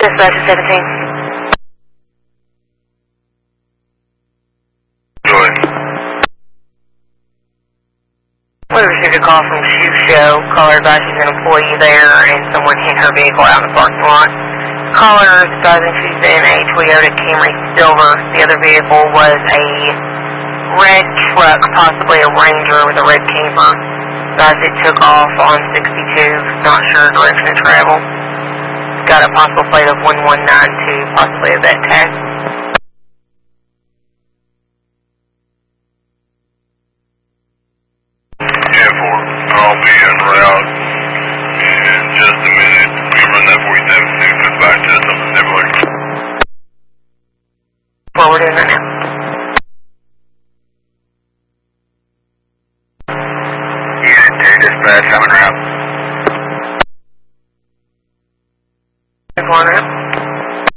Dispatch 17. Go ahead. We received a call from Shoe Show. Caller advised she's an employee there and someone hit her vehicle out in the parking lot. Caller is advising she's in a Toyota Camry Silver. The other vehicle was a red truck, possibly a Ranger with a red camper. Advised it took off on 62, not sure direction of travel. It's got a possible plate of 1192, possibly a vet tag. I'll be en route in just a minute. We can run that 47 to back to something similar. Forward in right now. Unit 2 dispatch, I'm en route. There's one route.